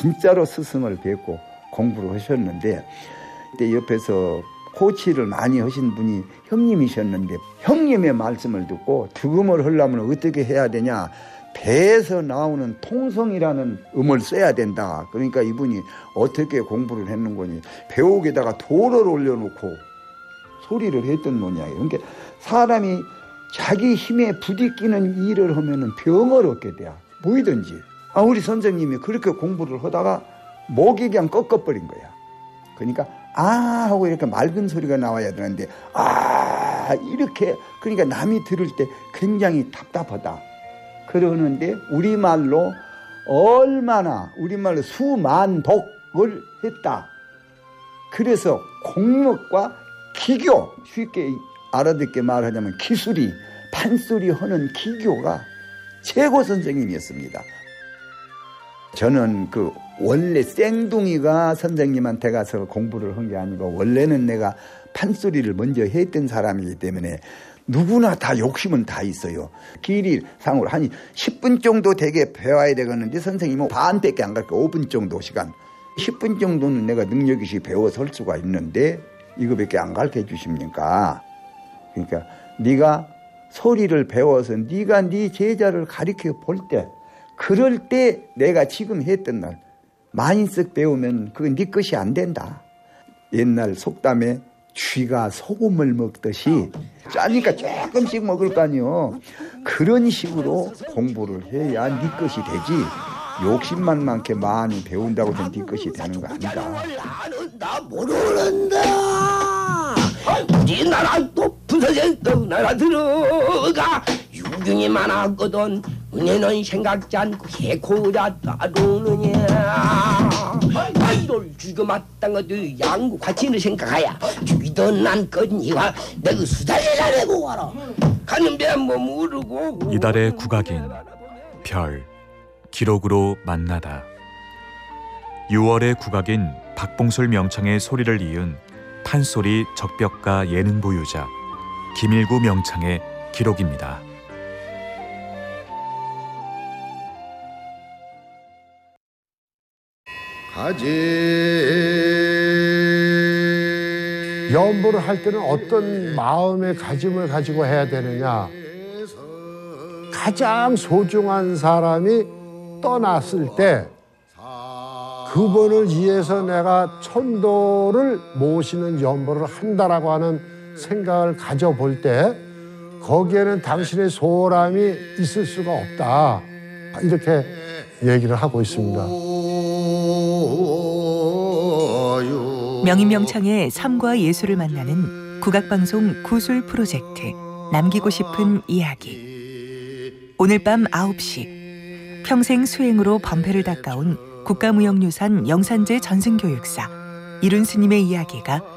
진짜로 스승을 뵙고 공부를 하셨는데 그때 옆에서 코치를 많이 하신 분이 형님이셨는데 형님의 말씀을 듣고 득음을 하려면 어떻게 해야 되냐, 배에서 나오는 통성이라는 음을 써야 된다. 그러니까 이분이 어떻게 공부를 했는 거니 배옥에다가 돌을 올려놓고 소리를 했던 모양이에요. 그러니까 사람이 자기 힘에 부딪히는 일을 하면은 병을 얻게 돼요. 뭐이든지. 우리 선생님이 그렇게 공부를 하다가 목이 그냥 꺾어버린 거야. 그러니까 하고 이렇게 맑은 소리가 나와야 되는데 이렇게, 그러니까 남이 들을 때 굉장히 답답하다 그러는데 우리말로 수만독을 했다. 그래서 공력과 기교, 쉽게 알아듣게 말하자면 기술이 판소리 하는 기교가 최고 선생님이었습니다. 저는 원래 쌩둥이가 선생님한테 가서 공부를 한 게 아니고 원래는 내가 판소리를 먼저 했던 사람이기 때문에 누구나 다 욕심은 다 있어요. 길이상으로 한 10분 정도 되게 배워야 되겠는데 선생님은 반밖에 안 갈게요. 5분 정도 시간. 10분 정도는 내가 능력이 배워서 할 수가 있는데 이거밖에 안 가르쳐 주십니까? 그러니까 네가 소리를 배워서 네가 네 제자를 가르쳐 볼 때, 그럴 때 내가 지금 했던 날 많이 쓱 배우면 그건 네 것이 안 된다. 옛날 속담에 쥐가 소금을 먹듯이 짜니까 조금씩 먹을 거 아니요. 그런 식으로 공부를 해야 네 것이 되지. 욕심만 많게 많이 배운다고 해서 네 것이 되는 거 아니다. 나는 나 모르는다. 우리나라 높은 선생도 나라 들어가 유경이 많았거든. 은혜는 생각지 않고 해코자 따르느냐. 이를 죽여 마땅 것도 양구 같이는 생각하야 죽이던 난거니와 내가 수달이라 내고 와라. 가는 배뭐 모르고. 이달의 국악인 별 기록으로 만나다. 6월의 국악인 박봉솔 명창의 소리를 이은 판소리 적벽가 예능 보유자 김일구 명창의 기록입니다. 연보를 할 때는 어떤 마음의 가짐을 가지고 해야 되느냐. 가장 소중한 사람이 떠났을 때 그분을 위해서 내가 천도를 모시는 연보를 한다라고 하는 생각을 가져볼 때 거기에는 당신의 소람이 있을 수가 없다. 이렇게 얘기를 하고 있습니다. 명인명창의 삶과 예술을 만나는 국악방송 구술 프로젝트 남기고 싶은 이야기. 오늘 밤 9시 평생 수행으로 범패를 닦아온 국가무형유산 영산제 전승교육사 이룬 스님의 이야기가